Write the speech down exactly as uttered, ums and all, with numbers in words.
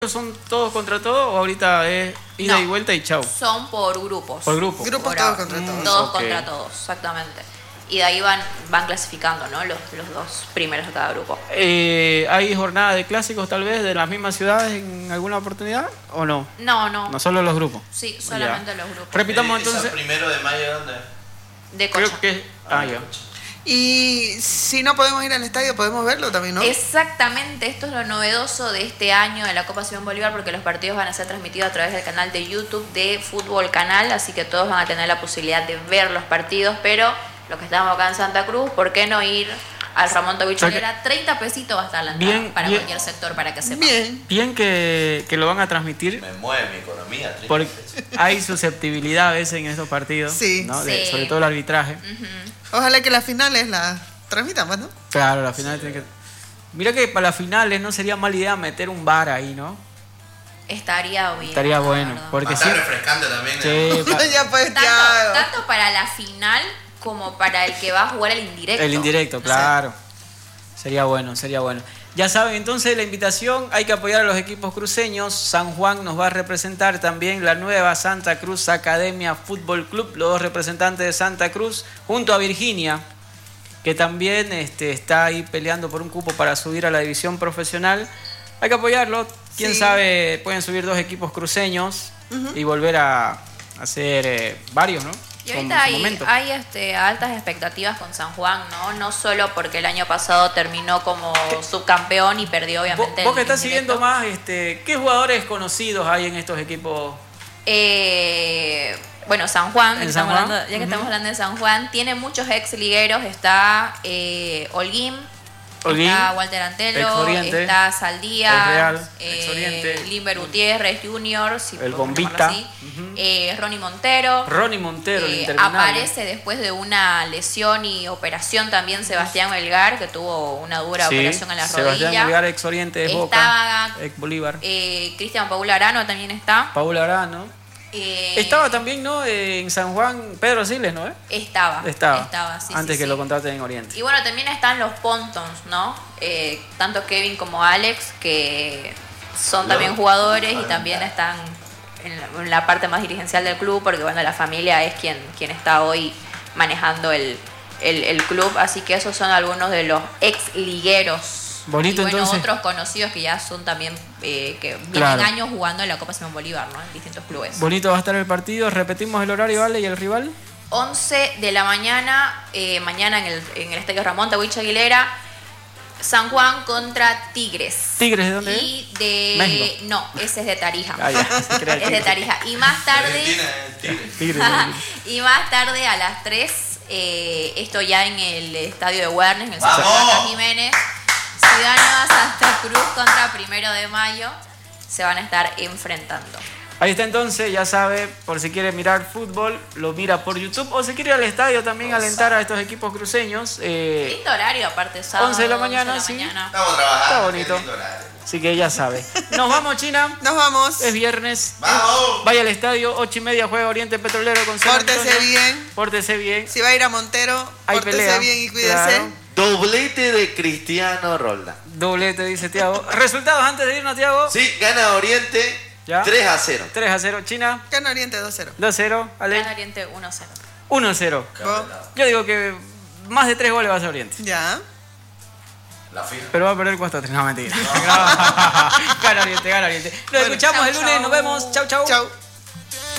¿Son todos contra todos o ahorita es ida No, y vuelta y chau? Son por grupos. Por grupos. Grupos Por todos ahora. contra todos. Todos Ok. contra todos, exactamente. Y de ahí van, van clasificando, ¿no? Los, los dos primeros de cada grupo. Eh, ¿Hay jornada de clásicos tal vez de las mismas ciudades en alguna oportunidad o no? No, no. No solo los grupos. Sí, solamente Ya. los grupos. Repitamos Eh, ¿esa entonces. primero de mayo dónde? De Cocha. Creo que. Ah, ya. Y si no podemos ir al estadio, podemos verlo también, ¿no? Exactamente, esto es lo novedoso de este año de la Copa Simón Bolívar, porque los partidos van a ser transmitidos a través del canal de YouTube de Fútbol Canal, así que todos van a tener la posibilidad de ver los partidos, pero los que estamos acá en Santa Cruz, ¿por qué no ir al Ramón Tobich Olera? treinta pesitos va a estar la entrada Bien, para bien. cualquier sector, para que sepan. Bien. Bien que, que lo van a transmitir. Me mueve mi economía. treinta Porque pesos. hay susceptibilidad a veces en estos partidos. Sí. ¿no? De- Sí. sobre todo el arbitraje. Ujú. Ojalá que las finales las transmitamos, ¿no? Claro, la final tiene que. Mira que para las finales no sería mala idea meter un bar ahí, ¿no? Estaría bien. Estaría la bueno. verdad. Porque Va a sí. estar refrescante también. ¿no? Sí, pa- ya pues, Tanto, ya. tanto para la final como para el que va a jugar el indirecto. El indirecto, No sé. claro. Sería bueno, sería bueno. Ya saben, entonces la invitación, hay que apoyar a los equipos cruceños. San Juan nos va a representar también la nueva Santa Cruz Academia Fútbol Club, los dos representantes de Santa Cruz, junto a Virginia, que también este, está ahí peleando por un cupo para subir a la división profesional. Hay que apoyarlo. Quién Sí. sabe, pueden subir dos equipos cruceños y volver a hacer eh, varios, ¿no? Y Como ahorita en su hay, momento. hay este, altas expectativas con San Juan, ¿no? No solo porque el año pasado terminó como subcampeón y perdió Vos, obviamente vos que el estás indirecto. siguiendo más, este, ¿qué jugadores conocidos hay en estos equipos? Eh, bueno, San Juan, ya ¿En que, San estamos Juan? hablando, ya que Ujú. estamos hablando de San Juan, tiene muchos ex ligueros. Está eh, Holguín, Holguín, está Walter Antelo, ex Oriente, está ex Saldía, Real, eh, ex Oriente, Limber Gutiérrez Junior, si el podemos Bombita, llamarlo así, ujú. eh, Ronnie Montero. Ronnie Montero, el Eh, interminable. aparece después de una lesión y operación también Sebastián Melgar, que tuvo una dura Sí, operación en la Sebastián rodilla. Melgar, ex Oriente de Boca, Estaba ex Bolívar. eh, Cristian Paul Arano también está. Paul Arano. Eh, Estaba también, ¿no? Eh, en San Juan, Pedro Siles, ¿no? Eh? Estaba. Estaba. sí, antes sí, que sí. lo contraten en Oriente. Y bueno, también están los Pontons, ¿no? Eh, tanto Kevin como Alex, que son Claro. también jugadores y Claro. también están en la, en la parte más dirigencial del club, porque bueno, la familia es quien, quien está hoy manejando el, el, el club. Así que esos son algunos de los ex ligueros. Bonito, y bueno, entonces. otros conocidos que ya son también, eh, que vienen Claro. años jugando en la Copa Simón Bolívar, ¿no? En distintos clubes. Bonito va a estar el partido. Repetimos el horario, ¿vale? ¿Y el rival? once de la mañana, eh, mañana en el, en el Estadio Ramón Tawich Aguilera, San Juan contra Tigres. ¿Tigres de dónde Y de... México. No, ese es de Tarija. Ah, ya, se crea el Es de Tigre. Tarija. Y más tarde... Argentina, el Tigre. Tigres. y más tarde a las tres, eh, esto ya en el estadio de Wernes, en el ¡Vamos! César Vaca Jiménez, Ciudad Nueva Santa Cruz contra Primero de Mayo, se van a estar enfrentando. Ahí está entonces, ya sabe, por si quiere mirar fútbol, lo mira por YouTube. O si quiere ir al estadio también alentar a estos equipos cruceños. Eh, Lindo horario, aparte sábado. once de la mañana, once de la sí. mañana. Estamos trabajando. Está qué bonito. lindo horario. así que ya sabe. Nos vamos, China. Nos vamos. Es viernes. ¡Vamos! Vaya al estadio, ocho y media juega Oriente Petrolero con San Pórtese Antonio. bien. Pórtese bien. Si va a ir a Montero, Hay pórtese pelea. bien y cuídese. Claro. Doblete de Cristiano Roldán. Doblete, dice Tiago. Resultados antes de irnos, Tiago. Sí, gana Oriente Ya. tres a cero. tres a cero, China. Gana Oriente dos cero. dos a cero, Ale. Gana Oriente uno cero. uno a cero. ¿Vos? Yo digo que más de tres goles va a ser Oriente. Ya. La fija. Pero va a perder cuatro a tres. No, mentira. Gana Oriente, gana Oriente. Nos Bueno, escuchamos chau, el lunes. chau. Nos vemos. Chau, chau. Chau.